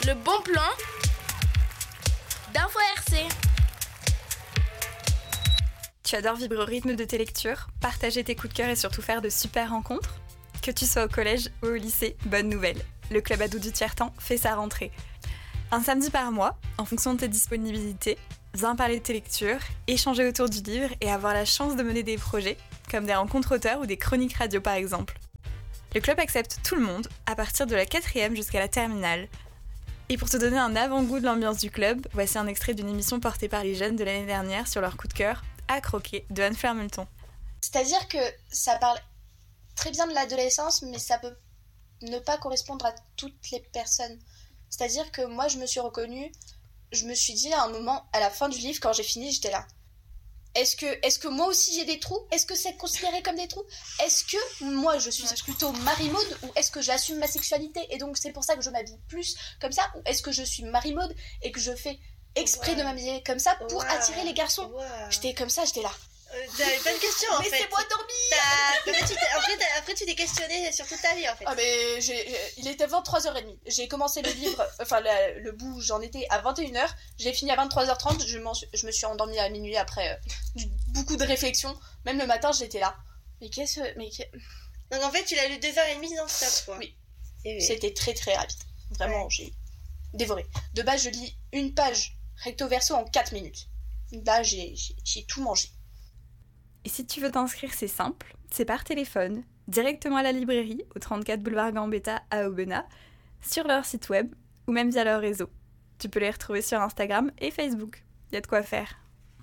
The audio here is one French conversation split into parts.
Le bon plan d'Info RC. Tu adores vibrer au rythme de tes lectures, partager tes coups de cœur et surtout faire de super rencontres? Que tu sois au collège ou au lycée, bonne nouvelle. Le Club Ado du Tiers-Temps fait sa rentrée. Un samedi par mois, en fonction de tes disponibilités, viens parler de tes lectures, échanger autour du livre et avoir la chance de mener des projets, comme des rencontres auteurs ou des chroniques radio par exemple. Le club accepte tout le monde, à partir de la 4e jusqu'à la terminale. Et pour te donner un avant-goût de l'ambiance du club, voici un extrait d'une émission portée par les jeunes de l'année dernière sur leur coup de cœur, À croquer, de Anne-Fleur Multon. C'est-à-dire que ça parle très bien de l'adolescence, mais ça peut ne pas correspondre à toutes les personnes. C'est-à-dire que moi, je me suis reconnue, je me suis dit à un moment, à la fin du livre, quand j'ai fini, j'étais là. Est-ce que moi aussi j'ai des trous? Est-ce que c'est considéré comme des trous? Est-ce que moi je suis plutôt Marie-Maude ou est-ce que j'assume ma sexualité et donc c'est pour ça que je m'habille plus comme ça? Ou est-ce que je suis Marie-Maude et que je fais exprès de m'habiller comme ça pour attirer les garçons? J'étais comme ça, j'étais là. T'avais pas de questions en fait. Laissez-moi dormir. Après tu t'es questionné sur toute ta vie en fait. Ah mais il était 23h30. J'ai commencé le livre, enfin le bout où j'en étais à 21h. J'ai fini à 23h30. Je me suis endormie à minuit après beaucoup de réflexions. Même le matin j'étais là. Donc en fait tu l'as lu 2h30 non-stop quoi. Oui. C'était très très rapide. Vraiment j'ai dévoré. De base je lis une page recto verso en 4 minutes. Là j'ai tout mangé. Et si tu veux t'inscrire, c'est simple, c'est par téléphone, directement à la librairie, au 34 boulevard Gambetta à Aubenas, sur leur site web ou même via leur réseau. Tu peux les retrouver sur Instagram et Facebook. Il y a de quoi faire.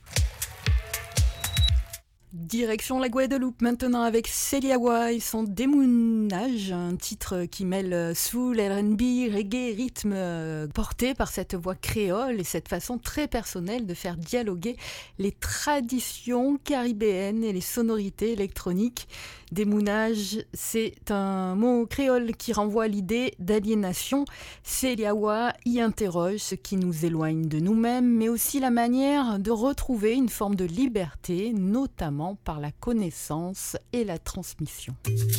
Direction la Guadeloupe maintenant avec Célia Wai, son Démounage, un titre qui mêle soul, R&B, reggae, rythme porté par cette voix créole et cette façon très personnelle de faire dialoguer les traditions caribéennes et les sonorités électroniques. Démounage, c'est un mot créole qui renvoie à l'idée d'aliénation. Célia Wai y interroge ce qui nous éloigne de nous-mêmes, mais aussi la manière de retrouver une forme de liberté, notamment par la connaissance et la transmission.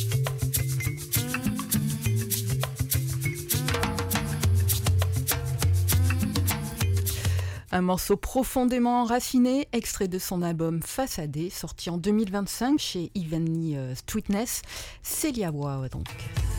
Un morceau profondément enraciné, extrait de son album Façadé, sorti en 2025 chez Evenly Sweetness, Célia Wai donc.